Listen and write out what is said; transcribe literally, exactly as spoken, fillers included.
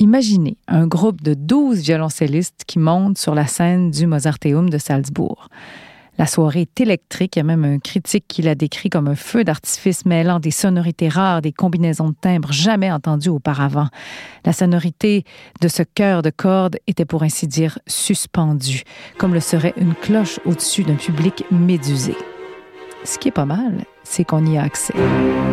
Imaginez un groupe de douze violoncellistes qui montent sur la scène du Mozarteum de Salzbourg. La soirée est électrique. Il y a même un critique qui la décrit comme un feu d'artifice mêlant des sonorités rares, des combinaisons de timbres jamais entendues auparavant. La sonorité de ce chœur de cordes était pour ainsi dire suspendue, comme le serait une cloche au-dessus d'un public médusé. Ce qui est pas mal, c'est qu'on y a accès.